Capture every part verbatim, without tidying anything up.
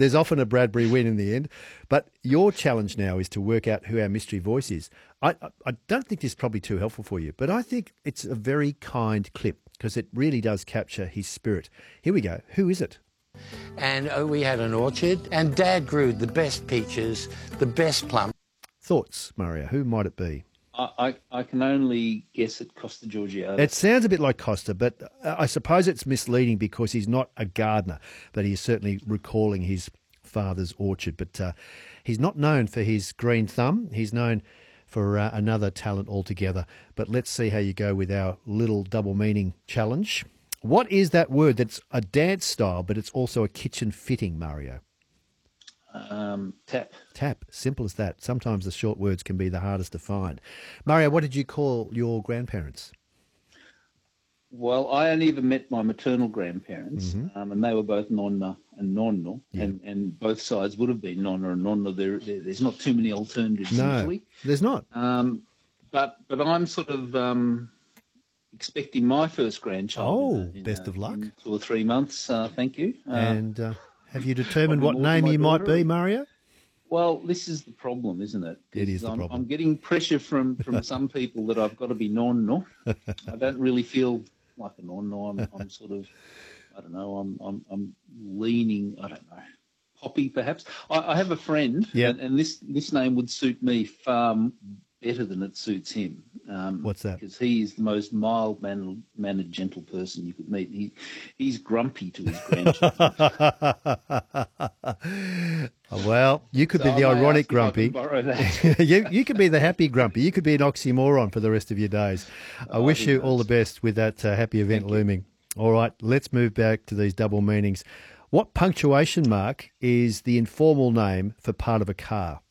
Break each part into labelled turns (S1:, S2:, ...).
S1: there's often a Bradbury win in the end. But your challenge now is to work out who our mystery voice is. I, I, I don't think this is probably too helpful for you, but I think it's a very kind clip because it really does capture his spirit. Here we go. Who is it?
S2: And uh, we had an orchard, and Dad grew the best peaches, the best plum.
S1: Thoughts, Mario? Who might it be?
S3: I, I, I can only guess at Costa Georgiana.
S1: It sounds a bit like Costa, but uh, I suppose it's misleading because he's not a gardener, but he's certainly recalling his father's orchard. But uh, he's not known for his green thumb. He's known for uh, another talent altogether. But let's see how you go with our little double meaning challenge. What is that word that's a dance style, but it's also a kitchen fitting, Mario?
S3: Um, tap.
S1: Tap. Simple as that. Sometimes the short words can be the hardest to find. Mario, what did you call your grandparents?
S3: Well, I only ever met my maternal grandparents, mm-hmm. um, and they were both nonna and nonno, yeah. and, and both sides would have been nonna and nonno. There, there, there's not too many alternatives.
S1: No,
S3: usually.
S1: There's not.
S3: Um, but but I'm sort of um, expecting my first grandchild.
S1: Oh,
S3: in, in,
S1: best
S3: uh,
S1: of luck.
S3: In two or three months, uh, thank you. Uh,
S1: and uh, have you determined what name you might be, Mario?
S3: Well, this is the problem, isn't it?
S1: It is the
S3: I'm,
S1: problem.
S3: I'm getting pressure from, from some people that I've got to be nonno. I don't really feel like a nonno. I'm, I'm sort of, I don't know, I'm I'm, I'm leaning, I don't know, Poppy perhaps. I, I have a friend,
S1: yep.
S3: and, and this, this name would suit me far better than it suits him. Um,
S1: What's that?
S3: Because he is the most mild-mannered, mannered, gentle person you could meet. He, he's grumpy to his grandchildren.
S1: Well, you could
S3: so
S1: be the ironic grumpy. you, you could be the happy grumpy. You could be an oxymoron for the rest of your days. I oh, wish you knows. all the best with that uh, happy event Thank looming. You. All right, let's move back to these double meanings. What punctuation mark is the informal name for part of a car?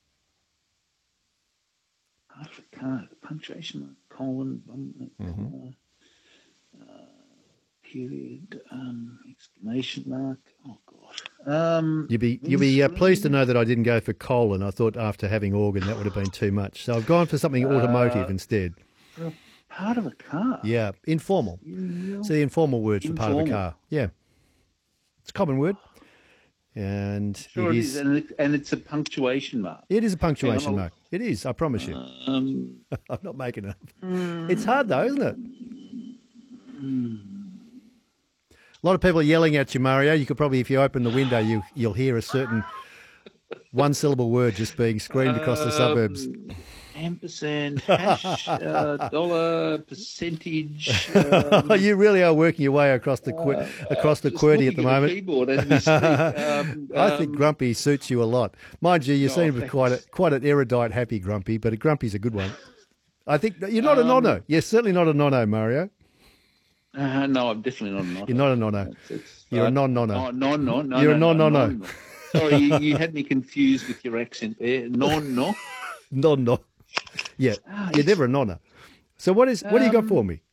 S3: Part of a car, punctuation mark, colon, um,
S1: mm-hmm.
S3: uh, period, um, exclamation mark. Oh God! Um,
S1: you'd be you'd be uh, pleased to know that I didn't go for colon. I thought after having organ that would have been too much, so I've gone for something automotive uh, instead.
S3: For a part of a car.
S1: Yeah, informal.
S3: Yeah.
S1: It's the informal word for
S3: informal.
S1: part of a car. Yeah, it's a common word. And
S3: sure
S1: it
S3: it
S1: is,
S3: is, and, it, and it's a punctuation mark.
S1: It is a punctuation mark. It is, I promise you.
S3: Um,
S1: I'm not making it up. Mm, it's hard though, isn't it?
S3: Mm.
S1: A lot of people are yelling at you, Mario. You could probably, if you open the window, you, you'll hear a certain one-syllable word just being screamed across the suburbs.
S3: Um, ampersand, hash, uh, dollar, percentage. Um,
S1: you really are working your way across the qu- uh, across the QWERTY at the
S3: at
S1: moment.
S3: Keyboard as we speak. Um,
S1: I think
S3: um,
S1: grumpy suits you a lot. Mind you, you
S3: oh,
S1: seem
S3: thanks.
S1: quite a, quite an erudite, happy grumpy, but a grumpy's a good one. I think you're not um, a nonno. You're certainly not a nonno, Mario.
S3: Uh, no, I'm definitely not a nonno.
S1: You're not a nonno.
S3: It's, it's,
S1: You're
S3: uh,
S1: a non-nonno.
S3: Oh, non-no. No,
S1: You're
S3: no,
S1: a
S3: no,
S1: non-nonno.
S3: no. Sorry, you, you had me confused with your accent there. Non-no.
S1: Non-no. Yeah,
S3: ah,
S1: you're never a nonno. So what is what do you got for me?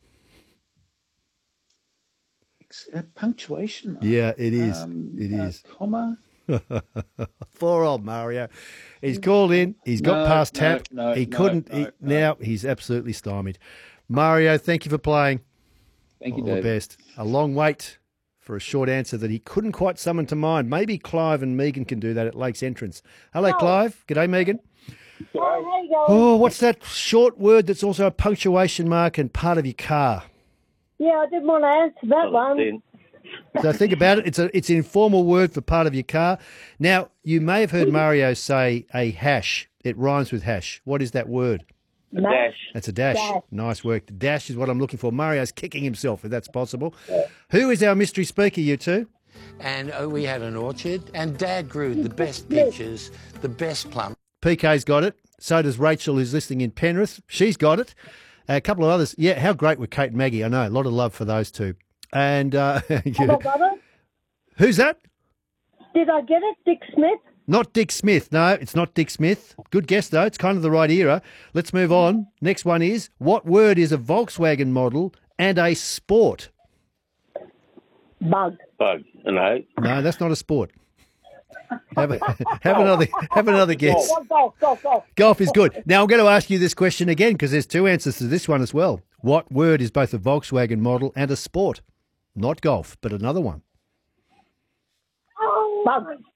S3: A punctuation mark.
S1: Yeah, it is.
S3: Um,
S1: it
S3: uh,
S1: is.
S3: Comma.
S1: Poor old Mario. He's called in. He's got
S3: no,
S1: past
S3: no,
S1: tap.
S3: no,
S1: he
S3: no,
S1: couldn't.
S3: no,
S1: he,
S3: no.
S1: Now he's absolutely stymied. Mario, thank you for playing.
S3: Thank you,
S1: All the
S3: David.
S1: best. A long wait for a short answer that he couldn't quite summon to mind. Maybe Clive and Megan can do that at Lake's entrance. Hello,
S4: Oh.
S1: Clive. G'day, Megan.
S4: Hi, how you going?
S1: Oh, what's that short word that's also a punctuation mark and part of your car?
S4: Yeah, I didn't want to answer that one.
S1: So think about it. It's a it's an informal word for part of your car. Now, you may have heard Mario say a hash. It rhymes with hash. What is that word?
S4: A dash.
S1: That's a dash.
S4: Dash.
S1: Nice work. The dash is what I'm looking for. Mario's kicking himself, if that's possible. Yeah. Who is our mystery speaker, you two?
S2: And uh, we had an orchard, and Dad grew the best peaches, the best plum.
S1: P K's got it. So does Rachel, who's listening in Penrith. She's got it. A couple of others. Yeah, how great were Kate and Maggie? I know, a lot of love for those two. And uh,
S4: Have I got it?
S1: Who's that?
S4: Did I get it? Dick Smith?
S1: Not Dick Smith. No, it's not Dick Smith. Good guess, though. It's kind of the right era. Let's move on. Next one is, what word is a Volkswagen model and a sport?
S4: Bug.
S5: Bug. No.
S1: No, that's not a sport. Have, a, have another have another guess.
S4: Golf, golf, golf, golf.
S1: Golf is good. Now I'm going to ask you this question again because there's two answers to this one as well. What word is both a Volkswagen model and a sport? Not golf, but another one.
S4: Bug.